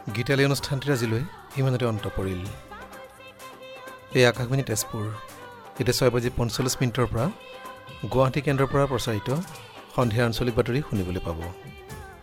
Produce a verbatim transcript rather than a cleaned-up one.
গীতালি অনুষ্ঠানটিৰ আজিলৈ ইমানতে অন্ত পৰিল। এই আকাশবাণী তেজপুৰ এতিয়া ছয় বাজি পঞ্চল্লিছ মিনিটৰ পৰা গুৱাহাটী কেন্দ্ৰৰ পৰা প্ৰচাৰিত সন্ধিয়া আঞ্চলিক বাতৰি শুনিবলৈ পাব।